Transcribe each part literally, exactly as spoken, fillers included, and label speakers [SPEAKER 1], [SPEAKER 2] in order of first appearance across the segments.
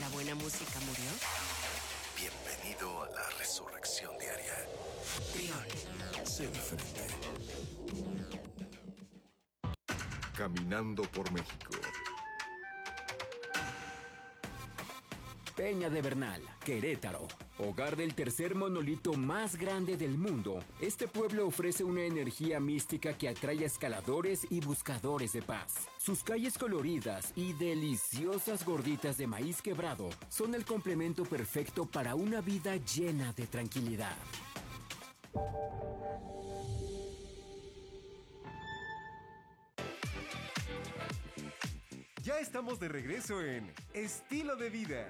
[SPEAKER 1] ¿La buena música murió?
[SPEAKER 2] Bienvenido a la resurrección diaria.
[SPEAKER 1] Trión.
[SPEAKER 2] Sé diferente. Caminando por México.
[SPEAKER 3] Peña de Bernal, Querétaro. Hogar del tercer monolito más grande del mundo, este pueblo ofrece una energía mística que atrae a escaladores y buscadores de paz. Sus calles coloridas y deliciosas gorditas de maíz quebrado son el complemento perfecto para una vida llena de tranquilidad.
[SPEAKER 4] Ya estamos de regreso en Estilo de Vida.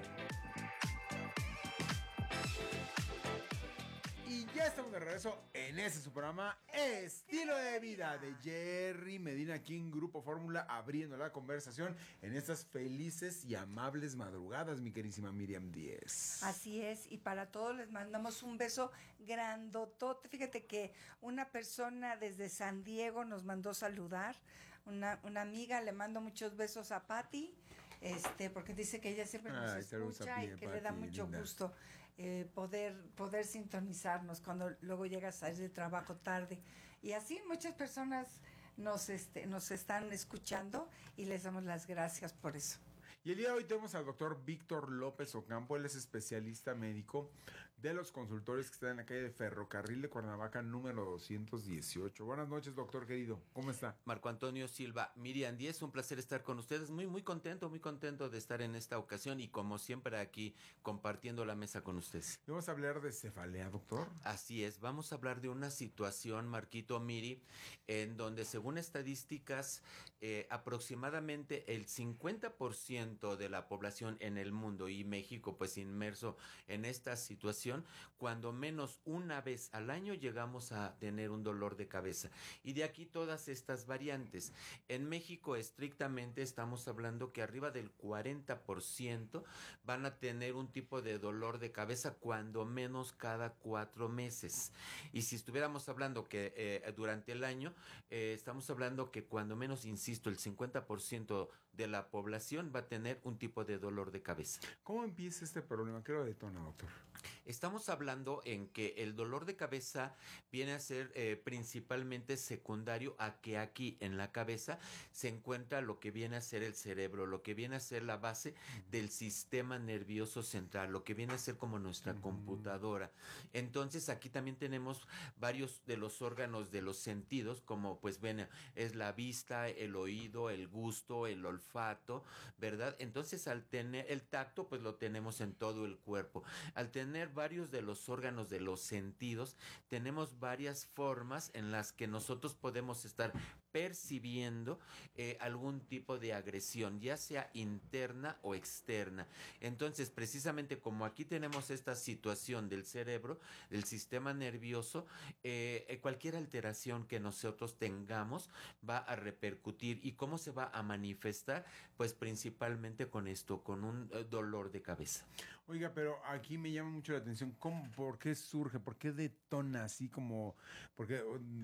[SPEAKER 4] Y ya estamos de regreso en ese su programa Estilo de Vida de Jerry Medina, aquí en Grupo Fórmula, abriendo la conversación en estas felices y amables madrugadas, mi queridísima Miriam Díez.
[SPEAKER 5] Así es, y para todos les mandamos un beso grandotote. Fíjate que una persona desde San Diego nos mandó saludar, una, una amiga, le mando muchos besos a Patti, este, porque dice que ella siempre nos
[SPEAKER 4] Ay,
[SPEAKER 5] escucha y que
[SPEAKER 4] Pati,
[SPEAKER 5] le da mucho
[SPEAKER 4] linda.
[SPEAKER 5] gusto eh, poder, poder sintonizarnos cuando luego llega a salir de trabajo tarde. Y así muchas personas nos, este, nos están escuchando y les damos las gracias por eso.
[SPEAKER 4] Y el día de hoy tenemos al doctor Víctor López Ocampo. Él es especialista médico de los consultores que están en la calle de Ferrocarril de Cuernavaca, número doscientos dieciocho. Buenas noches, doctor querido. ¿Cómo está?
[SPEAKER 6] Marco Antonio Silva, Miriam Díez, un placer estar con ustedes. Muy, muy contento, muy contento de estar en esta ocasión y como siempre aquí compartiendo la mesa con ustedes.
[SPEAKER 4] Vamos a hablar de cefalea, doctor.
[SPEAKER 6] Así es, vamos a hablar de una situación, Marquito, Miri, en donde según estadísticas, eh, aproximadamente el cincuenta por ciento de la población en el mundo y México pues inmerso en esta situación, cuando menos una vez al año llegamos a tener un dolor de cabeza. Y de aquí todas estas variantes. En México estrictamente estamos hablando que arriba del cuarenta por ciento van a tener un tipo de dolor de cabeza cuando menos cada cuatro meses. Y si estuviéramos hablando que eh, durante el año, eh, estamos hablando que cuando menos, insisto, el cincuenta por ciento de la población va a tener un tipo de dolor de cabeza.
[SPEAKER 4] ¿Cómo empieza este problema? ¿Qué lo detona, doctor?
[SPEAKER 6] Estamos hablando en que el dolor de cabeza viene a ser eh, principalmente secundario a que aquí en la cabeza se encuentra lo que viene a ser el cerebro, lo que viene a ser la base del sistema nervioso central, lo que viene a ser como nuestra uh-huh. computadora. Entonces aquí también tenemos varios de los órganos de los sentidos, como pues ven, es la vista, el oído, el gusto, el olfato, ¿verdad? Entonces al tener el tacto, pues lo tenemos en todo el cuerpo. Al tener varios de los órganos de los sentidos, tenemos varias formas en las que nosotros podemos estar percibiendo eh, algún tipo de agresión, ya sea interna o externa. Entonces, precisamente como aquí tenemos esta situación del cerebro, del sistema nervioso, eh, cualquier alteración que nosotros tengamos va a repercutir. ¿Y cómo se va a manifestar? Pues principalmente con esto, con un eh, dolor de cabeza.
[SPEAKER 4] Oiga, pero aquí me llama mucho la atención, ¿cómo, ¿por qué surge? ¿Por qué detona así como? Porque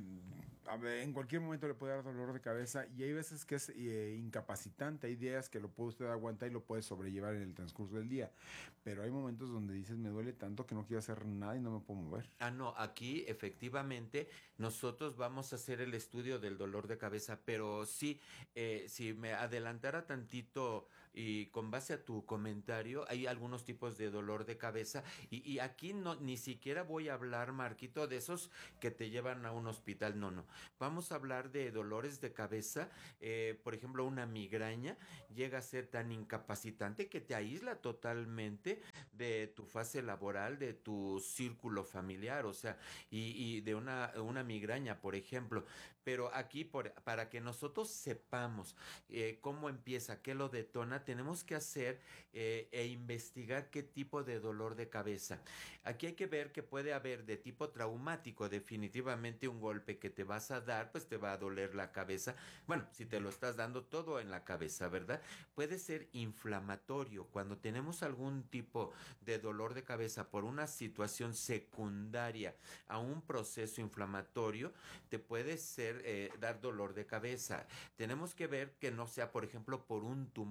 [SPEAKER 4] a ver, en cualquier momento le puede dar dolor de cabeza y hay veces que es eh, incapacitante, hay días que lo puede usted aguantar y lo puede sobrellevar en el transcurso del día, pero hay momentos donde dices, me duele tanto que no quiero hacer nada y no me puedo mover.
[SPEAKER 6] Ah, no, aquí efectivamente nosotros vamos a hacer el estudio del dolor de cabeza, pero sí, eh, si me adelantara tantito y con base a tu comentario, hay algunos tipos de dolor de cabeza y, y aquí no ni siquiera voy a hablar, Marquito, de esos que te llevan a un hospital, no, no, vamos a hablar de dolores de cabeza, eh, por ejemplo, una migraña llega a ser tan incapacitante que te aísla totalmente de tu fase laboral, de tu círculo familiar, o sea, y, y de una, una migraña, por ejemplo, pero aquí por, para que nosotros sepamos eh, cómo empieza, qué lo detona, tenemos que hacer eh, e investigar qué tipo de dolor de cabeza. Aquí hay que ver que puede haber de tipo traumático, definitivamente un golpe que te vas a dar, pues te va a doler la cabeza, bueno, si te lo estás dando todo en la cabeza, ¿verdad? Puede ser inflamatorio, cuando tenemos algún tipo de dolor de cabeza por una situación secundaria a un proceso inflamatorio, te puede ser, eh, dar dolor de cabeza. Tenemos que ver que no sea, por ejemplo, por un tumor,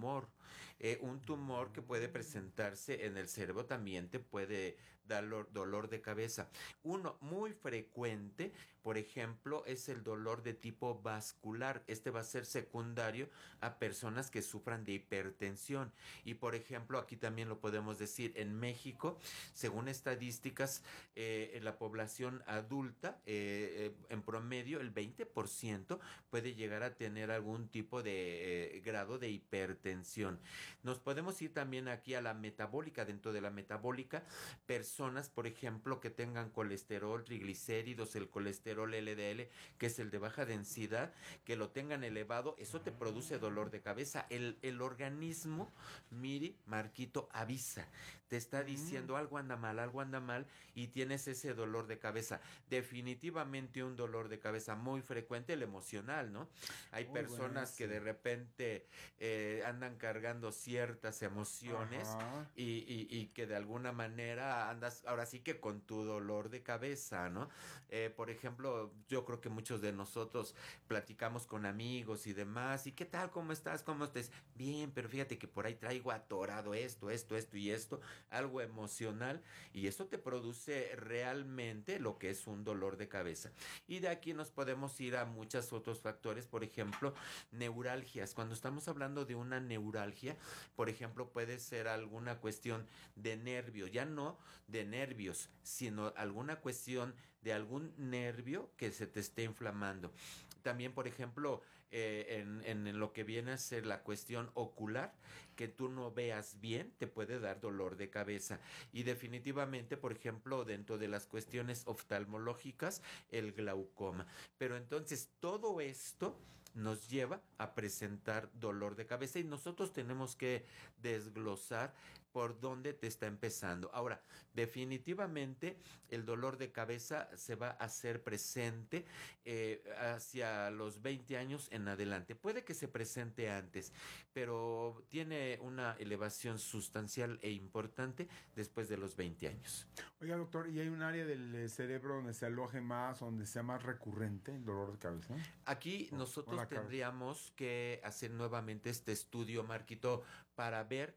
[SPEAKER 6] Eh, un tumor que puede presentarse en el cerebro también te puede dar dolor de cabeza. Uno muy frecuente, por ejemplo, es el dolor de tipo vascular. Este va a ser secundario a personas que sufran de hipertensión. Y, por ejemplo, aquí también lo podemos decir, en México, según estadísticas, eh, en la población adulta, eh, eh, en promedio, el veinte por ciento puede llegar a tener algún tipo de eh, grado de hipertensión. Nos podemos ir también aquí a la metabólica. Dentro de la metabólica, personas, por ejemplo, que tengan colesterol, triglicéridos, el colesterol L D L, que es el de baja densidad, que lo tengan elevado, eso te produce dolor de cabeza. El, el organismo, Miri, Marquito, avisa, te está diciendo algo anda mal, algo anda mal, y tienes ese dolor de cabeza. Definitivamente un dolor de cabeza muy frecuente, el emocional, ¿no? Hay
[SPEAKER 4] Muy
[SPEAKER 6] personas que de repente eh, andan cargando ciertas emociones y, y, y que de alguna manera andas ahora sí que con tu dolor de cabeza, ¿no? Eh, por ejemplo, yo creo que muchos de nosotros platicamos con amigos y demás, ¿y qué tal? ¿Cómo estás? ¿Cómo estás? Bien, pero fíjate que por ahí traigo atorado esto, esto, esto y esto, algo emocional, y eso te produce realmente lo que es un dolor de cabeza. Y de aquí nos podemos ir a muchos otros factores, por ejemplo, neuralgias. Cuando estamos hablando de una neuralgia, por ejemplo, puede ser alguna cuestión de nervio, ya no de nervios, sino alguna cuestión de algún nervio que se te esté inflamando. También, por ejemplo, eh, en, en lo que viene a ser la cuestión ocular, que tú no veas bien, te puede dar dolor de cabeza. Y definitivamente, por ejemplo, dentro de las cuestiones oftalmológicas, el glaucoma. Pero entonces, todo esto nos lleva a presentar dolor de cabeza y nosotros tenemos que desglosar por dónde te está empezando. Ahora, definitivamente el dolor de cabeza se va a hacer presente eh, hacia los veinte años en adelante. Puede que se presente antes, pero tiene una elevación sustancial e importante después de los veinte años.
[SPEAKER 4] Oiga, doctor, ¿y hay un área del cerebro donde se aloje más, donde sea más recurrente el dolor de cabeza?
[SPEAKER 6] Aquí
[SPEAKER 4] O-
[SPEAKER 6] nosotros
[SPEAKER 4] o
[SPEAKER 6] tendríamos que hacer nuevamente este estudio, Marquito, para ver,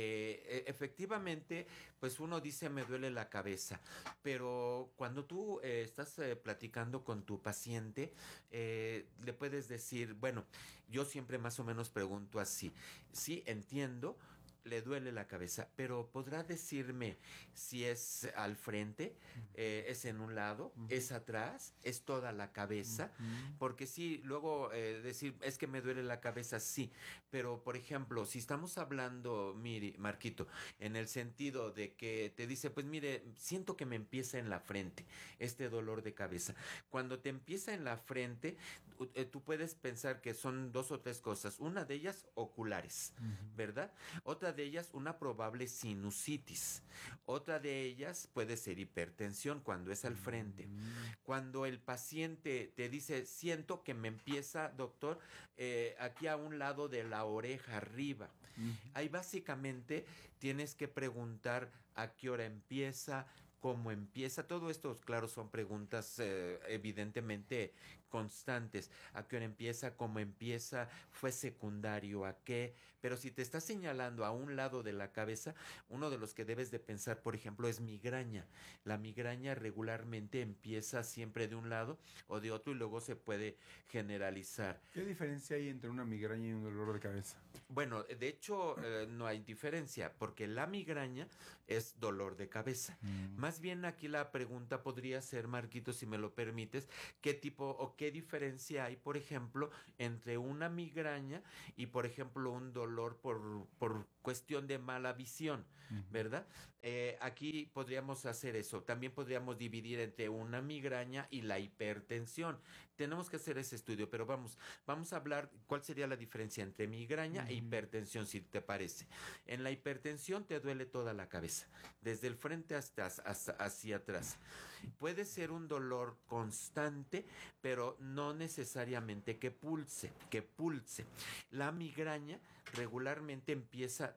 [SPEAKER 6] eh, efectivamente, pues uno dice me duele la cabeza, pero cuando tú eh, estás eh, platicando con tu paciente, eh, le puedes decir, bueno, yo siempre más o menos pregunto así, sí, entiendo, le duele la cabeza, pero ¿podrá decirme si es al frente, eh, es en un lado, uh-huh. es atrás, es toda la cabeza? Uh-huh. Porque sí, luego eh, decir, es que me duele la cabeza, sí, pero por ejemplo, si estamos hablando, mire, Marquito, en el sentido de que te dice, pues mire, siento que me empieza en la frente este dolor de cabeza. Cuando te empieza en la frente, eh, tú puedes pensar que son dos o tres cosas, una de ellas oculares, uh-huh. ¿verdad? Otra de ellas una probable sinusitis, otra de ellas puede ser hipertensión cuando es al frente. Cuando el paciente te dice, siento que me empieza, doctor, eh, aquí a un lado de la oreja arriba, uh-huh. ahí básicamente tienes que preguntar a qué hora empieza, cómo empieza. Todo esto, claro, son preguntas eh, evidentemente constantes. ¿A qué hora empieza? ¿Cómo empieza? ¿Fue secundario a qué? Pero si te está señalando a un lado de la cabeza, uno de los que debes de pensar, por ejemplo, es migraña. La migraña regularmente empieza siempre de un lado o de otro y luego se puede generalizar.
[SPEAKER 4] ¿Qué diferencia hay entre una migraña y un dolor de cabeza?
[SPEAKER 6] Bueno, de hecho, eh, no hay diferencia, porque la migraña es dolor de cabeza. Mm. Más bien aquí la pregunta podría ser, Marquito, si me lo permites, ¿qué tipo o qué diferencia hay, por ejemplo, entre una migraña y, por ejemplo, un dolor por, por cuestión de mala visión, uh-huh. ¿verdad? Eh, aquí podríamos hacer eso. También podríamos dividir entre una migraña y la hipertensión. Tenemos que hacer ese estudio, pero vamos, vamos a hablar cuál sería la diferencia entre migraña uh-huh. e hipertensión, si te parece. En la hipertensión te duele toda la cabeza, desde el frente hasta, hasta hacia atrás. Puede ser un dolor constante, pero no necesariamente que pulse, que pulse. La migraña regularmente empieza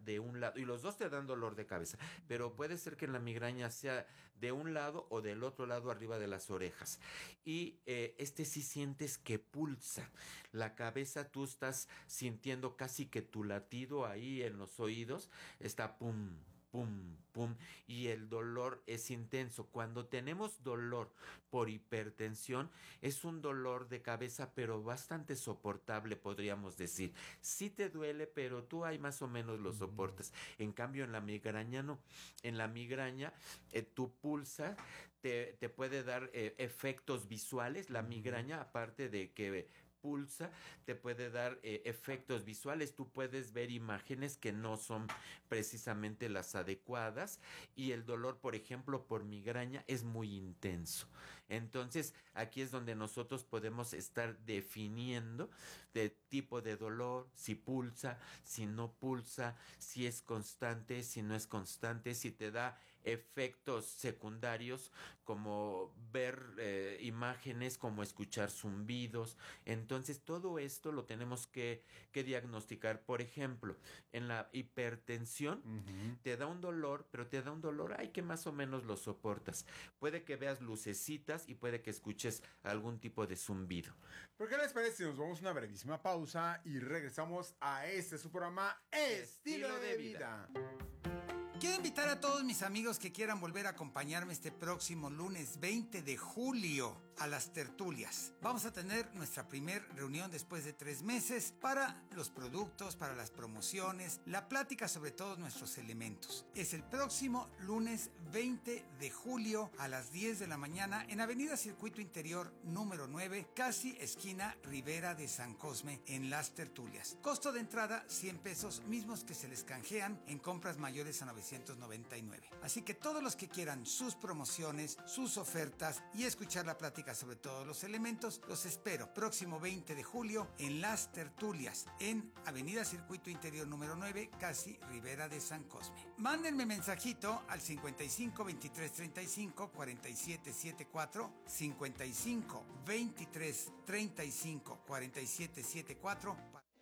[SPEAKER 6] de un lado, y los dos te dan dolor de cabeza, pero puede ser que la migraña sea de un lado o del otro lado arriba de las orejas. Y eh, este sí sientes que pulsa. La cabeza, tú estás sintiendo casi que tu latido ahí en los oídos está pum, pum, pum, y el dolor es intenso. Cuando tenemos dolor por hipertensión, es un dolor de cabeza, pero bastante soportable, podríamos decir. Sí te duele, pero tú ahí más o menos lo soportas. En cambio, en la migraña no. En la migraña, eh, tú pulsas, te, te puede dar eh, efectos visuales. La migraña, aparte de que pulsa, te puede dar eh, efectos visuales. Tú puedes ver imágenes que no son precisamente las adecuadas, y el dolor, por ejemplo, por migraña es muy intenso. Entonces, aquí es donde nosotros podemos estar definiendo de tipo de dolor, si pulsa, si no pulsa, si es constante, si no es constante, si te da efectos secundarios como ver eh, imágenes, como escuchar zumbidos. Entonces todo esto lo tenemos que, que diagnosticar. Por ejemplo, en la hipertensión uh-huh. te da un dolor, pero te da un dolor, ay, que más o menos lo soportas. Puede que veas lucecitas y puede que escuches algún tipo de zumbido.
[SPEAKER 4] ¿Por qué les parece si nos vamos a una brevísima pausa y regresamos a este su programa Estilo, Estilo de, de Vida? vida.
[SPEAKER 7] Quiero invitar a todos mis amigos que quieran volver a acompañarme este próximo lunes veinte de julio a las tertulias. Vamos a tener nuestra primer reunión después de tres meses para los productos, para las promociones, la plática sobre todos nuestros elementos. Es el próximo lunes veinte de julio a las diez de la mañana en Avenida Circuito Interior número nueve, casi esquina Rivera de San Cosme, en las tertulias. Costo de entrada cien pesos, mismos que se les canjean en compras mayores a novecientos noventa y nueve. Así que todos los que quieran sus promociones, sus ofertas y escuchar la plática sobre todos los elementos, los espero próximo veinte de julio en las tertulias en Avenida Circuito Interior número nueve, casi Rivera de San Cosme. Mándenme mensajito al cincuenta y cinco veintitrés treinta y cinco cuarenta y siete setenta y cuatro, cincuenta y cinco veintitrés treinta y cinco cuarenta y siete setenta y cuatro.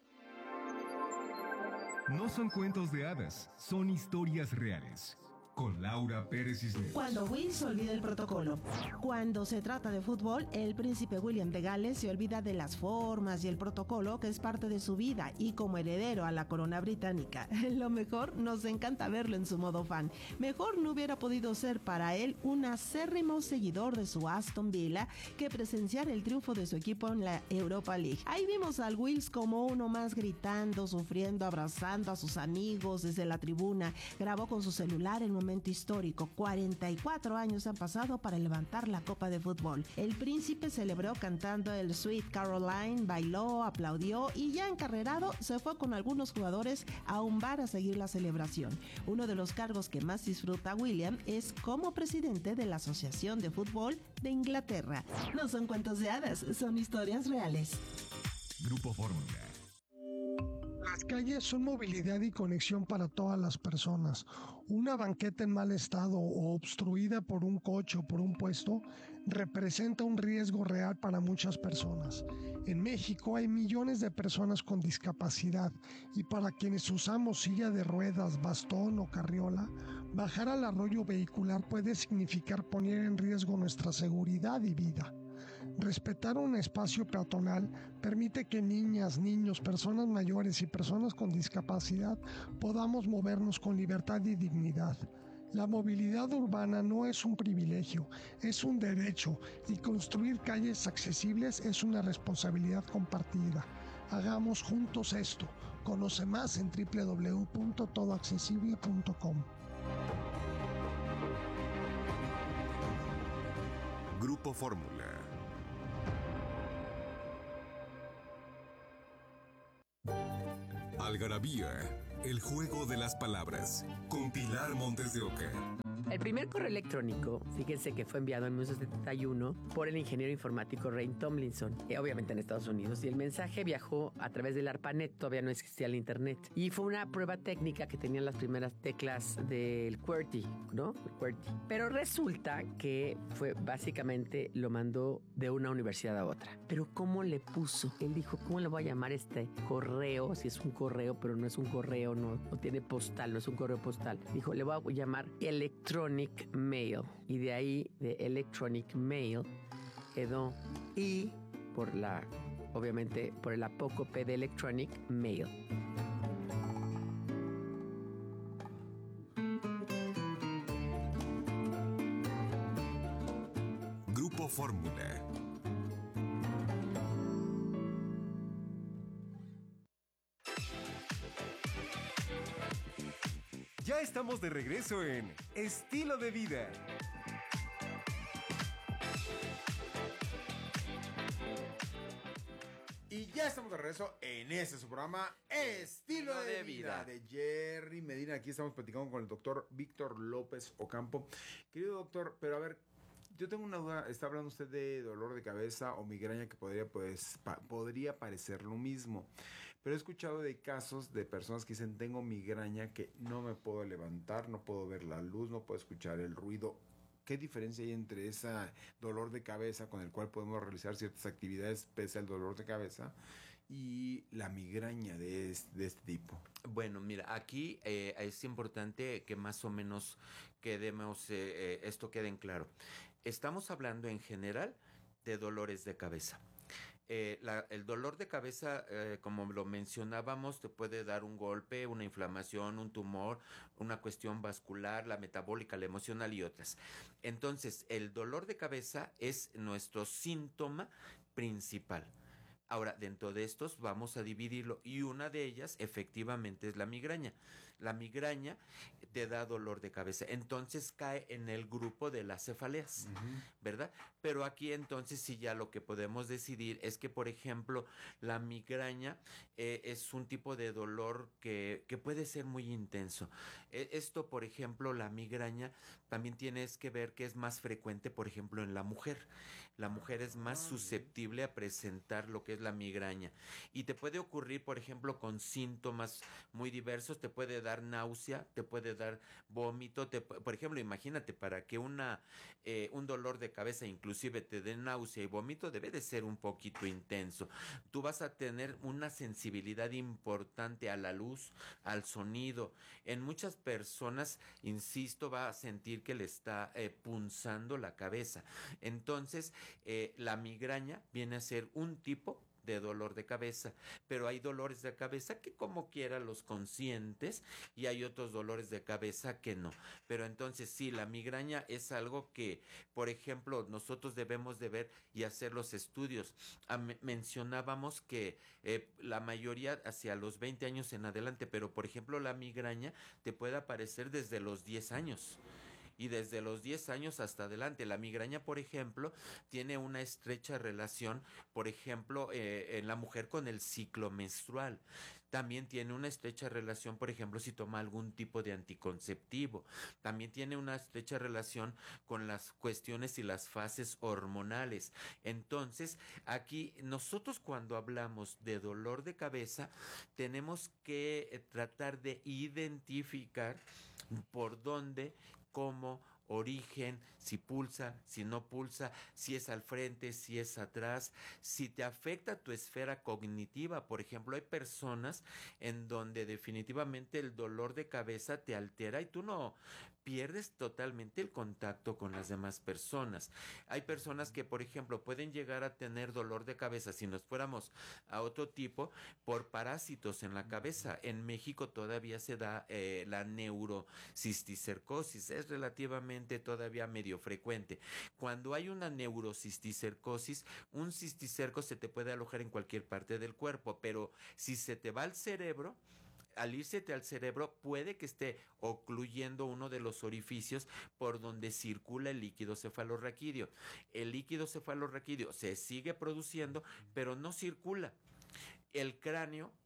[SPEAKER 8] No son cuentos de hadas, son historias reales. Con Laura Pérez Cisneros.
[SPEAKER 9] Cuando Will se olvida el protocolo. Cuando se trata de fútbol, el príncipe William de Gales se olvida de las formas y el protocolo que es parte de su vida, y como heredero a la corona británica, lo mejor, nos encanta verlo en su modo fan. Mejor no hubiera podido ser para él un acérrimo seguidor de su Aston Villa que presenciar el triunfo de su equipo en la Europa League. Ahí vimos al Wills como uno más, gritando, sufriendo, abrazando a sus amigos desde la tribuna. Grabó con su celular el momento histórico. cuarenta y cuatro años han pasado para levantar la copa de fútbol. El príncipe celebró cantando el Sweet Caroline, bailó, aplaudió y ya encarrerado se fue con algunos jugadores a un bar a seguir la celebración. Uno de los cargos que más disfruta William es como presidente de la Asociación de Fútbol de Inglaterra. No son cuentos de hadas, son historias reales.
[SPEAKER 8] Grupo Fórmula.
[SPEAKER 10] Las calles son movilidad y conexión para todas las personas. Una banqueta en mal estado o obstruida por un coche o por un puesto representa un riesgo real para muchas personas. En México hay millones de personas con discapacidad y para quienes usamos silla de ruedas, bastón o carriola, bajar al arroyo vehicular puede significar poner en riesgo nuestra seguridad y vida. Respetar un espacio peatonal permite que niñas, niños, personas mayores y personas con discapacidad podamos movernos con libertad y dignidad. La movilidad urbana no es un privilegio, es un derecho, y construir calles accesibles es una responsabilidad compartida. Hagamos juntos esto. Conoce más en doble u doble u doble u punto todo accesible punto com.
[SPEAKER 2] Grupo Fórmula.
[SPEAKER 8] Algarabía, el juego de las palabras, con Pilar Montes de Oca.
[SPEAKER 11] El primer correo electrónico, fíjense que fue enviado en mil novecientos setenta y uno por el ingeniero informático Ray Tomlinson, eh, obviamente en Estados Unidos, y el mensaje viajó a través del ARPANET, todavía no existía el internet, y fue una prueba técnica que tenían las primeras teclas del QWERTY, ¿no? El QWERTY. Pero resulta que fue básicamente lo mandó de una universidad a otra. Pero ¿cómo le puso? Él dijo, ¿cómo le voy a llamar este correo? Si es un correo, pero no es un correo, no, no tiene postal, no es un correo postal. Dijo, le voy a llamar Electronic Mail. Y de ahí, de Electronic Mail, quedó I por la, obviamente, por el apócope de Electronic Mail.
[SPEAKER 2] Grupo Fórmula.
[SPEAKER 8] Ya estamos de regreso en Estilo de Vida.
[SPEAKER 4] Y ya estamos de regreso en este su programa Estilo de, de vida. vida de Jerry Medina. Aquí estamos platicando con el doctor Víctor López Ocampo. Querido doctor, pero a ver, yo tengo una duda. Está hablando usted de dolor de cabeza o migraña que podría, pues, pa- podría parecer lo mismo. Pero he escuchado de casos de personas que dicen, tengo migraña que no me puedo levantar, no puedo ver la luz, no puedo escuchar el ruido. ¿Qué diferencia hay entre ese dolor de cabeza con el cual podemos realizar ciertas actividades pese al dolor de cabeza y la migraña de este, de este tipo?
[SPEAKER 6] Bueno, mira, aquí eh, es importante que más o menos quedemos, eh, eh, esto quede en claro. Estamos hablando en general de dolores de cabeza. Eh, la, el dolor de cabeza, eh, como lo mencionábamos, te puede dar un golpe, una inflamación, un tumor, una cuestión vascular, la metabólica, la emocional y otras. Entonces, el dolor de cabeza es nuestro síntoma principal. Ahora, dentro de estos vamos a dividirlo y una de ellas efectivamente es la migraña. La migraña te da dolor de cabeza, entonces cae en el grupo de las cefaleas, uh-huh. ¿verdad? Pero aquí entonces sí ya lo que podemos decidir es que, por ejemplo, la migraña eh, es un tipo de dolor que, que puede ser muy intenso. Eh, esto, por ejemplo, la migraña también tienes que ver que es más frecuente, por ejemplo, en la mujer. La mujer es más susceptible a presentar lo que es la migraña. Y te puede ocurrir, por ejemplo, con síntomas muy diversos. Te puede dar náusea, te puede dar vómito. Te, por ejemplo, imagínate, para que una eh, un dolor de cabeza inclusive te dé náusea y vómito, debe de ser un poquito intenso. Tú vas a tener una sensibilidad importante a la luz, al sonido. En muchas personas, insisto, va a sentir que le está eh, punzando la cabeza. Entonces, eh, la migraña viene a ser un tipo de dolor de cabeza, pero hay dolores de cabeza que como quiera los consientes y hay otros dolores de cabeza que no. Pero entonces sí, la migraña es algo que, por ejemplo, nosotros debemos de ver y hacer los estudios. Ah, me- mencionábamos que eh, la mayoría hacia los veinte años en adelante, pero por ejemplo la migraña te puede aparecer desde los diez años. Y desde los diez años hasta adelante. La migraña, por ejemplo, tiene una estrecha relación, por ejemplo, eh, en la mujer con el ciclo menstrual. También tiene una estrecha relación, por ejemplo, si toma algún tipo de anticonceptivo. También tiene una estrecha relación con las cuestiones y las fases hormonales. Entonces, aquí nosotros cuando hablamos de dolor de cabeza, tenemos que eh, tratar de identificar por dónde, cómo, origen, si pulsa, si no pulsa, si es al frente, si es atrás, si te afecta tu esfera cognitiva. Por ejemplo, hay personas en donde definitivamente el dolor de cabeza te altera y tú no pierdes totalmente el contacto con las demás personas. Hay personas que, por ejemplo, pueden llegar a tener dolor de cabeza, si nos fuéramos a otro tipo, por parásitos en la cabeza. En México todavía se da eh, la neurocisticercosis, es relativamente todavía medio frecuente. Cuando hay una neurocisticercosis, un cisticerco se te puede alojar en cualquier parte del cuerpo, pero si se te va al cerebro, al írsete al cerebro, puede que esté ocluyendo uno de los orificios por donde circula el líquido cefalorraquídeo. El líquido cefalorraquídeo se sigue produciendo, pero no circula. El cráneo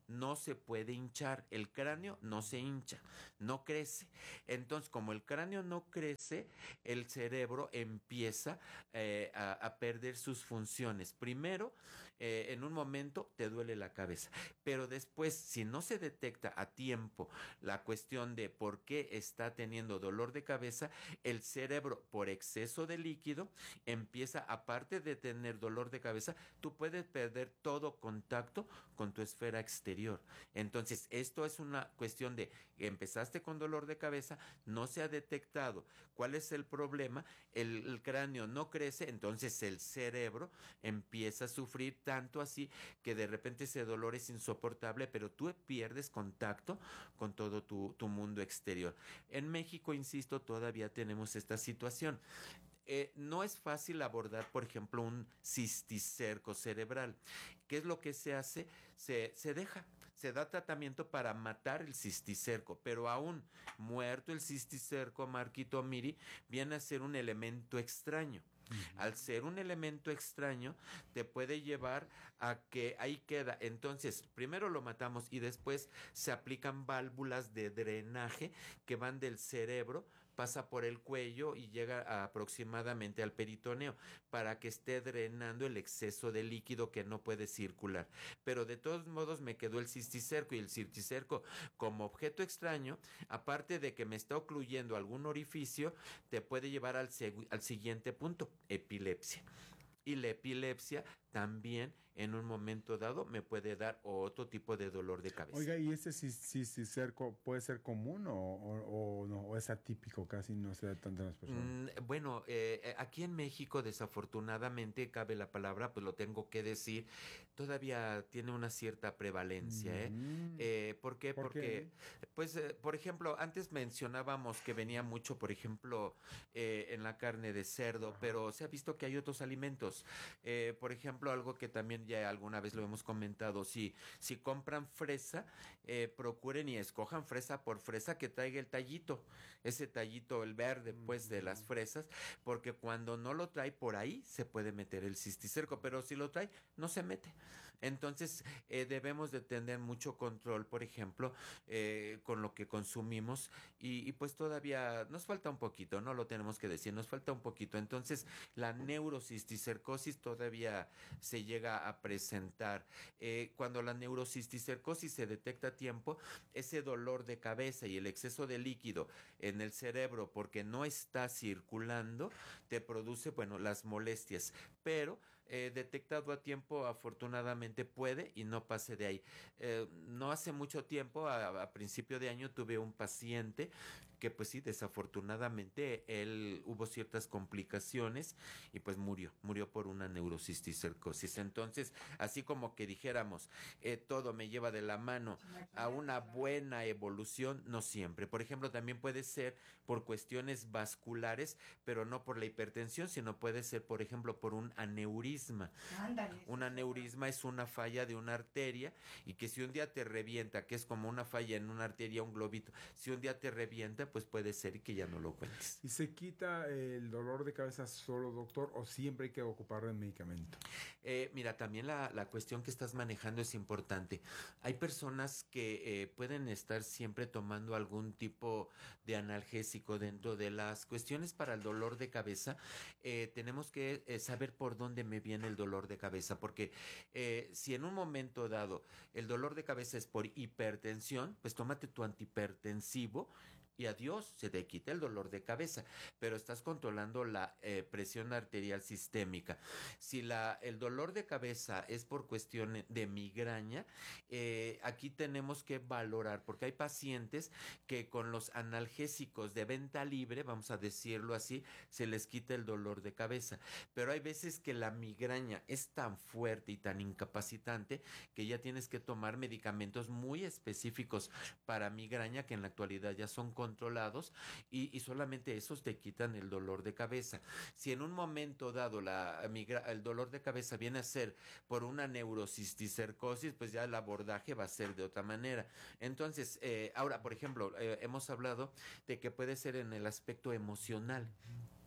[SPEAKER 6] no se puede hinchar, el cráneo no se hincha, no crece. Entonces, como el cráneo no crece, el cerebro empieza eh, a, a perder sus funciones. Primero, eh, en un momento te duele la cabeza, pero después, si no se detecta a tiempo la cuestión de por qué está teniendo dolor de cabeza, el cerebro, por exceso de líquido, empieza, aparte de tener dolor de cabeza, tú puedes perder todo contacto con tu esfera exterior. Entonces, esto es una cuestión de empezaste con dolor de cabeza, no se ha detectado cuál es el problema, el, el cráneo no crece, entonces el cerebro empieza a sufrir, tanto así que de repente ese dolor es insoportable, pero tú pierdes contacto con todo tu, tu mundo exterior. En México, insisto, todavía tenemos esta situación. Eh, no es fácil abordar, por ejemplo, un cisticerco cerebral. ¿Qué es lo que se hace? Se, se deja, se da tratamiento para matar el cisticerco, pero aún muerto el cisticerco, Marquito, Miri, viene a ser un elemento extraño. Uh-huh. Al ser un elemento extraño, te puede llevar a que ahí queda. Entonces, primero lo matamos y después se aplican válvulas de drenaje que van del cerebro, pasa por el cuello y llega aproximadamente al peritoneo para que esté drenando el exceso de líquido que no puede circular. Pero de todos modos me quedó el cisticerco, y el cisticerco como objeto extraño, aparte de que me está ocluyendo algún orificio, te puede llevar al, segu- al siguiente punto, epilepsia. Y la epilepsia también en un momento dado me puede dar otro tipo de dolor de cabeza.
[SPEAKER 4] Oiga, ¿y este cisticerco puede ser común o, o, o no? ¿O es atípico? Casi no se da tanto en las personas.
[SPEAKER 6] Mm, bueno, eh, aquí en México, desafortunadamente, cabe la palabra, pues lo tengo que decir, todavía tiene una cierta prevalencia. ¿eh?
[SPEAKER 4] Mm.
[SPEAKER 6] Eh, ¿Por qué?
[SPEAKER 4] ¿Por
[SPEAKER 6] Porque,
[SPEAKER 4] qué?
[SPEAKER 6] pues, eh, por ejemplo, antes mencionábamos que venía mucho, por ejemplo, eh, en la carne de cerdo, Ajá. pero se ha visto que hay otros alimentos. Eh, por ejemplo, algo que también ya alguna vez lo hemos comentado, si, si compran fresa, eh, procuren y escojan fresa por fresa que traiga el tallito, ese tallito, el verde, pues, de las fresas, porque cuando no lo trae por ahí, se puede meter el cisticerco, pero si lo trae, no se mete. Entonces, eh, debemos de tener mucho control, por ejemplo, eh, con lo que consumimos y, y pues todavía nos falta un poquito, no lo tenemos que decir, nos falta un poquito. Entonces, la neurocisticercosis todavía se llega a presentar. Eh, cuando la neurocisticercosis se detecta a tiempo, ese dolor de cabeza y el exceso de líquido en el cerebro porque no está circulando, te produce, bueno, las molestias, pero Eh, detectado a tiempo, afortunadamente puede y no pase de ahí. Eh, no hace mucho tiempo, a, a principio de año, tuve un paciente que pues sí, desafortunadamente él hubo ciertas complicaciones y pues murió, murió por una neurocisticercosis. Entonces, así como que dijéramos, eh, todo me lleva de la mano a una buena evolución, no siempre. Por ejemplo, también puede ser por cuestiones vasculares, pero no por la hipertensión, sino puede ser, por ejemplo, por un aneurisma.
[SPEAKER 5] Ándale.
[SPEAKER 6] Un aneurisma es una falla de una arteria y que si un día te revienta, que es como una falla en una arteria, un globito, si un día te revienta, pues puede ser que ya no lo cuentes.
[SPEAKER 4] ¿Y se quita el dolor de cabeza solo, doctor, o siempre hay que ocupar el medicamento?
[SPEAKER 6] Eh, mira, también la, la cuestión que estás manejando es importante. Hay personas que eh, pueden estar siempre tomando algún tipo de analgésico dentro de las cuestiones para el dolor de cabeza. Eh, tenemos que eh, saber por dónde me viene el dolor de cabeza, porque eh, si en un momento dado el dolor de cabeza es por hipertensión, pues tómate tu antihipertensivo y adiós, se te quita el dolor de cabeza, pero estás controlando la eh, presión arterial sistémica. Si la, el dolor de cabeza es por cuestión de migraña, eh, aquí tenemos que valorar, porque hay pacientes que con los analgésicos de venta libre, vamos a decirlo así, se les quita el dolor de cabeza, pero hay veces que la migraña es tan fuerte y tan incapacitante que ya tienes que tomar medicamentos muy específicos para migraña que en la actualidad ya son controlados y, y solamente esos te quitan el dolor de cabeza. Si en un momento dado la, el dolor de cabeza viene a ser por una neurocisticercosis, pues ya el abordaje va a ser de otra manera. Entonces, eh, ahora, por ejemplo, eh, hemos hablado de que puede ser en el aspecto emocional.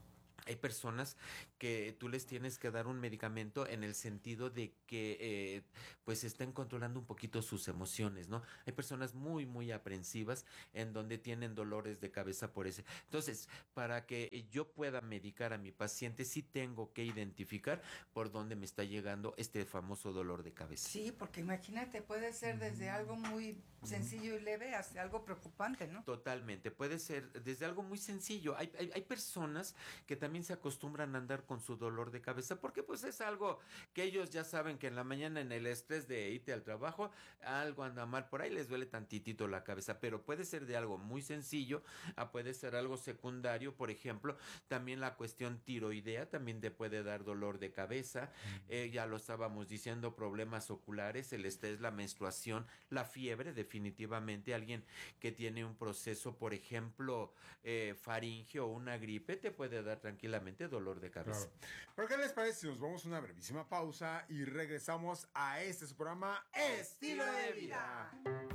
[SPEAKER 6] Hay personas que tú les tienes que dar un medicamento en el sentido de que eh, pues estén controlando un poquito sus emociones, ¿no? Hay personas muy, muy aprensivas en donde tienen dolores de cabeza por ese. Entonces, para que yo pueda medicar a mi paciente, sí tengo que identificar por dónde me está llegando este famoso dolor de cabeza.
[SPEAKER 5] Sí, porque imagínate, puede ser desde algo muy sencillo y leve hasta algo preocupante, ¿no?
[SPEAKER 6] Totalmente, puede ser desde algo muy sencillo. Hay, hay, hay personas que también se acostumbran a andar con su dolor de cabeza porque pues es algo que ellos ya saben que en la mañana en el estrés de irte al trabajo algo anda mal, por ahí les duele tantitito la cabeza, pero puede ser de algo muy sencillo a puede ser algo secundario. Por ejemplo, también la cuestión tiroidea también te puede dar dolor de cabeza, eh, ya lo estábamos diciendo, problemas oculares, el estrés, la menstruación, la fiebre, definitivamente alguien que tiene un proceso, por ejemplo, eh, faringeo o una gripe, te puede dar tranquilamente dolor de cabeza.
[SPEAKER 4] Claro. ¿Pero qué les parece si nos vamos a una brevísima pausa y regresamos a este su programa Estilo de Vida?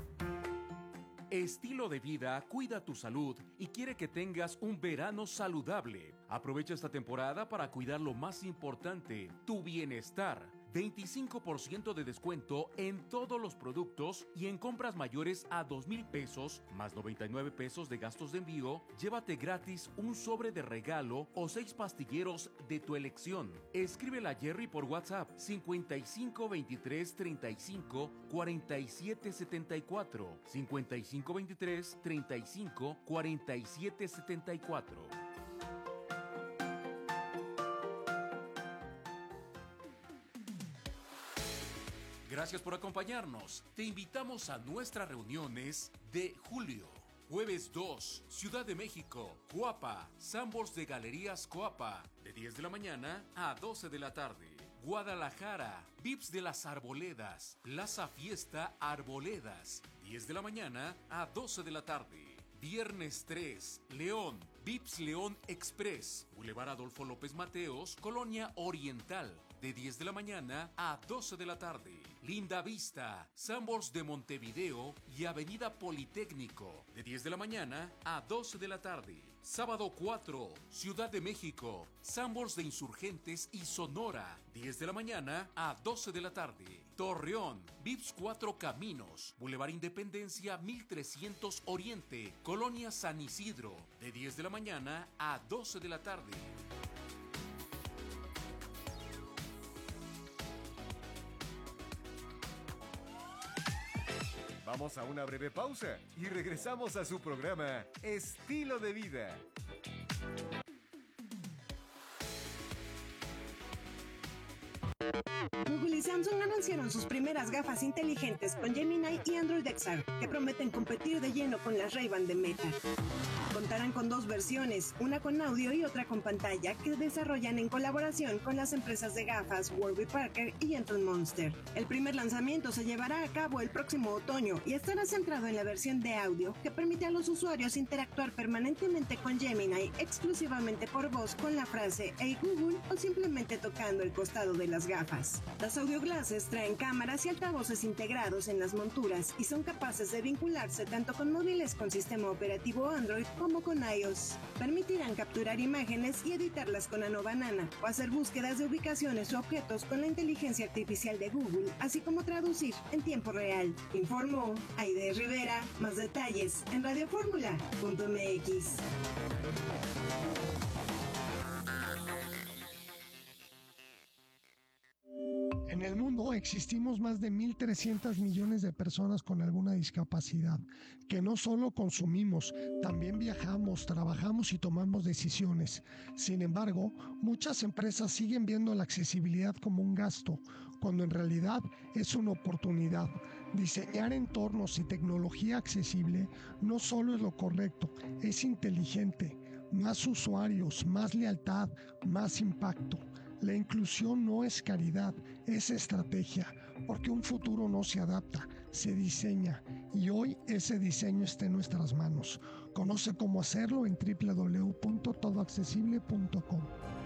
[SPEAKER 12] Estilo de Vida cuida tu salud y quiere que tengas un verano saludable. Aprovecha esta temporada para cuidar lo más importante, tu bienestar. veinticinco por ciento de descuento en todos los productos y en compras mayores a dos mil pesos, más noventa y nueve pesos de gastos de envío, llévate gratis un sobre de regalo o seis pastilleros de tu elección. Escríbela a Jerry por WhatsApp cincuenta y cinco veintitrés treinta y cinco cuarenta y siete setenta y cuatro, cincuenta y cinco veintitrés treinta y cinco cuarenta y siete setenta y cuatro. Gracias por acompañarnos. Te invitamos a nuestras reuniones de julio. Jueves dos, Ciudad de México, Coapa, Sambors de Galerías Coapa, de diez de la mañana a doce de la tarde. Guadalajara, Vips de las Arboledas, Plaza Fiesta Arboledas, diez de la mañana a doce de la tarde. Viernes tres, León, Vips León Express, Boulevard Adolfo López Mateos, Colonia Oriental, de diez de la mañana a doce de la tarde. Linda Vista, Sambors de Montevideo y Avenida Politécnico, de diez de la mañana a doce de la tarde. Sábado cuatro, Ciudad de México, Sambors de Insurgentes y Sonora, diez de la mañana a doce de la tarde. Torreón, Vips Cuatro Caminos, Boulevard Independencia mil trescientos Oriente, Colonia San Isidro, de diez de la mañana a doce de la tarde.
[SPEAKER 13] Vamos a una breve pausa y regresamos a su programa Estilo de Vida.
[SPEAKER 14] Google y Samsung anunciaron sus primeras gafas inteligentes con Gemini y Android X R, que prometen competir de lleno con las Ray-Ban de Meta. Contarán con dos versiones, una con audio y otra con pantalla, que desarrollan en colaboración con las empresas de gafas Warby Parker y Gentle Monster. El primer lanzamiento se llevará a cabo el próximo otoño y estará centrado en la versión de audio, que permite a los usuarios interactuar permanentemente con Gemini exclusivamente por voz con la frase "Hey Google" o simplemente tocando el costado de las gafas. Las audio glasses traen cámaras y altavoces integrados en las monturas y son capaces de vincularse tanto con móviles con sistema operativo Android como con iOS. Permitirán capturar imágenes y editarlas con Nano Banana o hacer búsquedas de ubicaciones o objetos con la inteligencia artificial de Google, así como traducir en tiempo real. Informó Aide Rivera. Más detalles en radioformula punto m x.
[SPEAKER 10] En el mundo existimos más de mil trescientos millones de personas con alguna discapacidad, que no solo consumimos, también viajamos, trabajamos y tomamos decisiones. Sin embargo, muchas empresas siguen viendo la accesibilidad como un gasto, cuando en realidad es una oportunidad. Diseñar entornos y tecnología accesible no solo es lo correcto, es inteligente. Más usuarios, más lealtad, más impacto. La inclusión no es caridad, es estrategia, porque un futuro no se adapta, se diseña, y hoy ese diseño está en nuestras manos. Conoce cómo hacerlo en doble u doble u doble u punto todo accesible punto com.